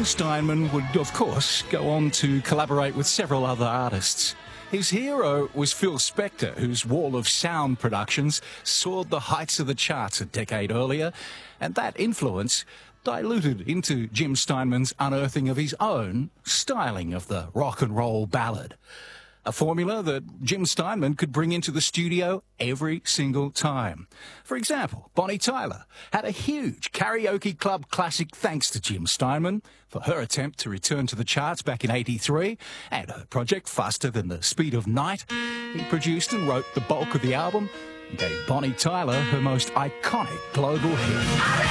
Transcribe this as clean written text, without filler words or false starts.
Jim Steinman would, of course, go on to collaborate with several other artists. His hero was Phil Spector, whose Wall of Sound productions soared the heights of the charts a decade earlier, and that influence diluted into Jim Steinman's unearthing of his own styling of the rock and roll ballad. A formula that Jim Steinman could bring into the studio every single time. For example, Bonnie Tyler had a huge karaoke club classic thanks to Jim Steinman for her attempt to return to the charts back in '83, and her project Faster Than the Speed of Night. He produced and wrote the bulk of the album and gave Bonnie Tyler her most iconic global hit.